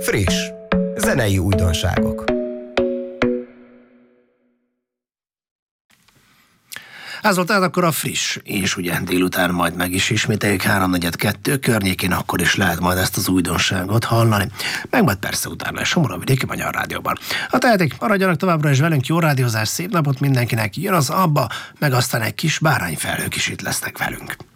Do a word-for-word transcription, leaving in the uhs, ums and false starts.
Friss. Zenei újdonságok. Ez volt tehát akkor a Friss, és ugye délután majd meg is ismételjük háromnegyed kettő környékén, akkor is lehet majd ezt az újdonságot hallani. Meg majd persze utána is a Vidéki Magyar Rádióban. Ha tehetik, maradjanak továbbra is velünk, jó rádiózás, szép napot mindenkinek, jön az abba, meg aztán egy kis bárányfelhők is itt lesznek velünk.